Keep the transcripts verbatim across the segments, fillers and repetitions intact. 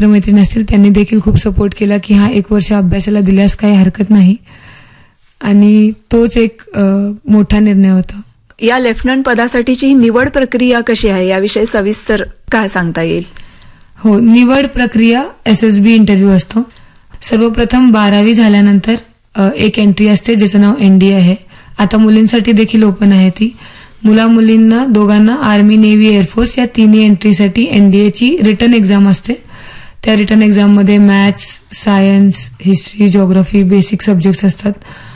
मित्रमैत्रिणी असतील त्यांनी देखील खूप सपोर्ट केला की हा एक वर्ष अभ्यासाला दिल्यास काही हरकत नाही, आणि तोच एक मोठा निर्णय होता. या लेफ्टनंट पदासाठीची निवड प्रक्रिया कशी आहे याविषयी सविस्तर काय सांगता येईल? हो, निवड प्रक्रिया एस एस बी इंटरव्ह्यू असतो. सर्वप्रथम बारावी झाल्यानंतर एक एंट्री असते ज्याचं नाव एनडीए आहे. आता मुलींसाठी देखील ओपन आहे ती. मुला मुलींना दोघांना आर्मी, नेव्ही, एअरफोर्स या तिन्ही एंट्रीसाठी एनडीएची रिटर्न एक्झाम असते. त्या रिटर्न एक्झाममध्ये maths, science, history, geography, basic subjects असतात.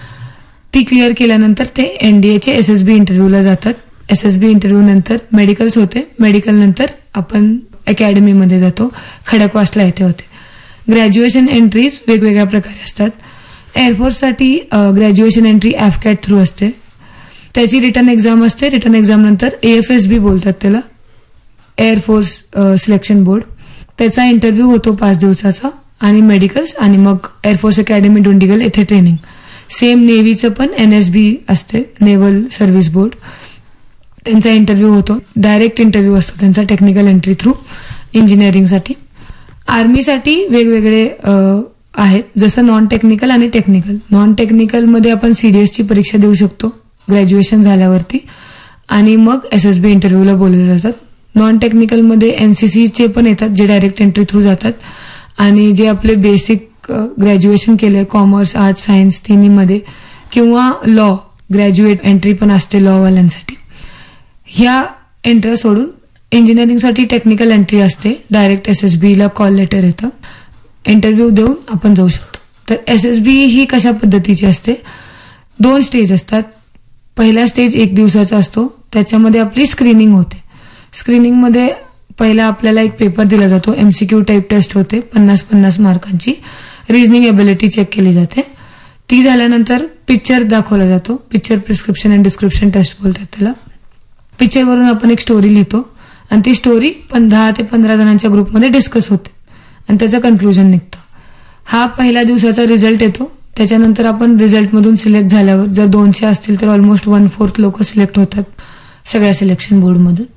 ती क्लिअर केल्यानंतर ते एनडीएचे एस एस बी इंटरव्ह्यूला जातात. एस एस बी इंटरव्ह्यू नंतर मेडिकल्स होते. मेडिकल नंतर आपण अकॅडमीमध्ये जातो. खडकवासला येथे होते. ग्रॅज्युएशन एंट्रीज वेगवेगळ्या प्रकारे असतात. एअरफोर्ससाठी ग्रॅज्युएशन एंट्री एफकॅट थ्रू असते. त्याची रिटर्न एक्झाम असते. रिटर्न एक्झाम नंतर एएफएसबी बोलतात त्याला, एअरफोर्स सिलेक्शन बोर्ड. त्याचा इंटरव्ह्यू होतो पाच दिवसाचा, आणि मेडिकल्स, आणि मग एअरफोर्स अकॅडमी डोंडिगल येथे ट्रेनिंग. सेम नेव्हीचं पण एनएसबी असते, नेव्हल सर्व्हिस बोर्ड. त्यांचा इंटरव्ह्यू होतो. डायरेक्ट इंटरव्ह्यू असतो त्यांचा टेक्निकल एंट्री थ्रू इंजिनिअरिंगसाठी. आर्मीसाठी वेगवेगळे आहेत, जसं नॉन टेक्निकल आणि टेक्निकल. नॉन टेक्निकलमध्ये आपण सीडीएसची परीक्षा देऊ शकतो ग्रॅज्युएशन झाल्यावरती, आणि मग एस एस बी इंटरव्ह्यूला बोलले जातात. नॉन टेक्निकलमध्ये एनसीसीचे पण येतात जे डायरेक्ट एंट्री थ्रू जातात, आणि जे आपले बेसिक ग्रॅज्युएशन केले कॉमर्स, आर्ट्स, सायन्स तिन्हीमध्ये, किंवा लॉ ग्रॅज्युएट एंट्री पण असते लॉवाल्यांसाठी. ह्या एंट्री सोडून इंजिनिअरिंगसाठी टेक्निकल एंट्री असते. डायरेक्ट एस एस बीला कॉल लेटर येतं. इंटरव्ह्यू देऊन आपण जाऊ शकतो. तर एस एस बी ही कशा पद्धतीची असते? दोन स्टेज असतात. पहिला स्टेज एक दिवसाचा असतो. त्याच्यामध्ये आपली स्क्रीनिंग होते. स्क्रीनिंगमध्ये पहिला आपल्याला एक पेपर दिला जातो. एमसीक्यू टाईप टेस्ट होते, पन्नास पन्नास मार्कांची. रिझनिंग एबिलिटी चेक केली जाते. ती झाल्यानंतर पिक्चर दाखवला जातो. Picture prescription and description taste बोलतात त्याला. पिक्चरवरून आपण एक स्टोरी लिहितो, आणि ती स्टोरी पण दहा ते पंधरा जणांच्या ग्रुपमध्ये डिस्कस होते, आणि त्याचं कन्क्लुजन निघतं. हा पहिल्या दिवसाचा रिझल्ट येतो. त्याच्यानंतर आपण रिझल्टमधून सिलेक्ट झाल्यावर जर दोनशे असतील तर ऑलमोस्ट वन फोर्थ लोक सिलेक्ट होतात सगळ्या सिलेक्शन बोर्डमधून.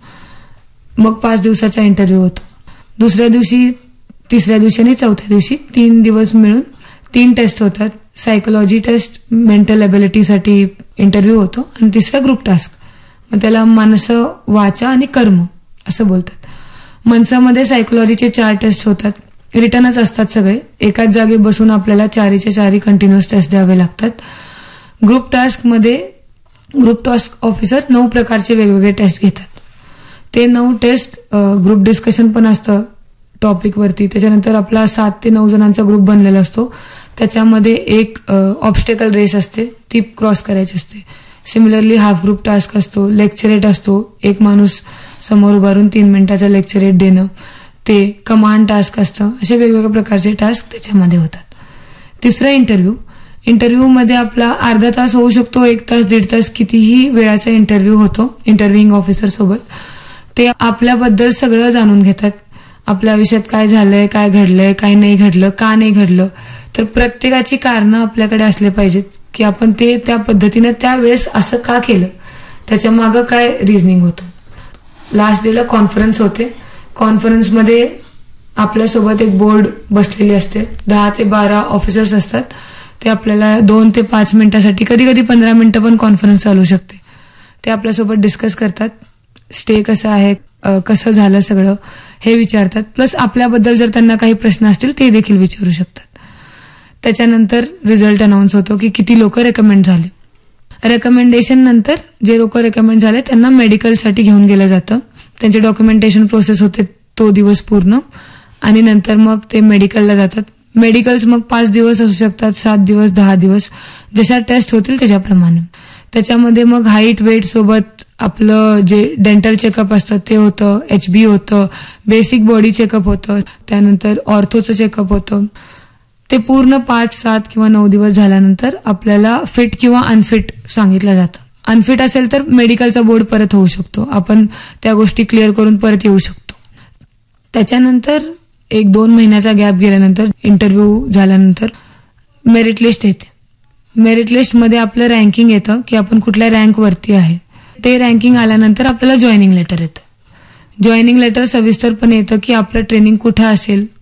मग पाच दिवसाचा इंटरव्ह्यू होतो. दुसऱ्या दिवशी, तिसऱ्या दिवशी आणि चौथ्या दिवशी तीन दिवस मिळून तीन टेस्ट होतात. सायकोलॉजी टेस्ट, मेंटल एबिलिटीसाठी इंटरव्ह्यू होतो, आणि तिसरा ग्रुप टास्क. मग त्याला मानसं, वाचा आणि कर्म असं बोलतात. मनसामध्ये सायकोलॉजीचे चार टेस्ट होतात. रिटर्नच असतात सगळे. एकाच जागी बसून आपल्याला चारीच्या चारी कंटिन्युअस टेस्ट द्यावे लागतात. ग्रुप टास्कमध्ये ग्रुप टास्क ऑफिसर नऊ प्रकारचे वेगवेगळे टेस्ट घेतात. ते नऊ टेस्ट ग्रुप डिस्कशन पण असतं टॉपिकवरती. त्याच्यानंतर आपला सात ते नऊ जणांचा ग्रुप बनलेला असतो. त्याच्यामध्ये एक ऑब्स्टेकल रेस असते, ती क्रॉस करायची असते. सिमिलरली हाफ ग्रुप टास्क असतो. लेक्चरेट असतो, एक माणूस समोर उभारून तीन मिनिटाचा लेक्चरेट देणं. ते कमांड टास्क असतं. असे वेगवेगळ्या प्रकारचे टास्क त्याच्यामध्ये होतात. तिसरा इंटरव्ह्यू. इंटरव्ह्यूमध्ये आपला अर्धा तास होऊ शकतो, एक तास, दीड तास, कितीही वेळाचा इंटरव्ह्यू होतो इंटरव्ह्यूइंग ऑफिसर सोबत. ते आपल्याबद्दल सगळं जाणून घेतात. आपल्या आयुष्यात काय झालंय, काय घडलंय, काय नाही घडलं, का नाही घडलं. तर प्रत्येकाची कारणं आपल्याकडे असले पाहिजेत की आपण ते त्या पद्धतीने त्यावेळेस असं का केलं, त्याच्या मागं काय रिझनिंग होतं. लास्ट डेला कॉन्फरन्स होते. कॉन्फरन्समध्ये आपल्यासोबत एक बोर्ड बसलेली असते. दहा ते बारा ऑफिसर्स असतात. ते आपल्याला दोन ते पाच मिनिटासाठी, कधी कधी पंधरा मिनिटं पण कॉन्फरन्स चालू शकते. ते आपल्यासोबत डिस्कस करतात. स्टे कसं आहे, कसं झालं सगळं हे विचारतात. प्लस आपल्याबद्दल जर त्यांना काही प्रश्न असतील ते देखील विचारू शकतात. त्याच्यानंतर रिझल्ट अनाऊन्स होतो की किती लोक रेकमेंड झाले. रेकमेंडेशन नंतर जे लोक रेकमेंड झाले त्यांना मेडिकलसाठी घेऊन गेलं जातं. त्यांचे डॉक्युमेंटेशन प्रोसेस होते तो दिवस पूर्ण, आणि नंतर मग ते मेडिकलला जातात. मेडिकल्स मग पाच दिवस असू शकतात, सात दिवस, दहा दिवस, जशा टेस्ट होतील त्याच्याप्रमाणे. त्याच्यामध्ये मग हाईट, वेट सोबत आपलं जे डेंटल चेकअप असतं ते होतं, एच बी होतं, बेसिक बॉडी चेकअप होतं, त्यानंतर ऑर्थोचं चेकअप होतं. ते पूर्ण पाच, सात किंवा नऊ दिवस झाल्यानंतर आपल्याला फिट किंवा अनफिट सांगितलं जातं. अनफिट असेल तर मेडिकलचा बोर्ड परत होऊ शकतो. आपण त्या गोष्टी क्लिअर करून परत येऊ शकतो. त्याच्यानंतर एक दोन महिन्याचा गॅप गेल्यानंतर, इंटरव्ह्यू झाल्यानंतर मेरिट लिस्ट येते. मेरिट लिस्टमध्ये आपलं रँकिंग येतं की आपण कुठल्या रँकवरती आहे. ते रँकिंग आल्यानंतर आपल्याला जॉईनिंग लेटर येतं. जॉईनिंग लेटर सविस्तर पण येतं की आपलं ट्रेनिंग कुठं असेल,